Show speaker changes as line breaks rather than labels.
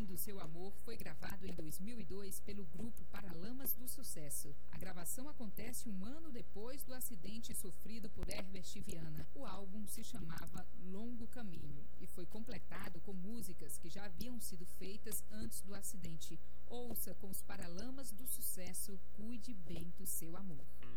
do Seu Amor foi gravado em 2002 pelo grupo Paralamas do Sucesso. A gravação acontece um ano depois do acidente sofrido por Herbert Viana. O álbum se chamava Longo Caminho e foi completado com músicas que já haviam sido feitas antes do acidente. Ouça com os Paralamas do Sucesso, Cuide Bem do Seu Amor.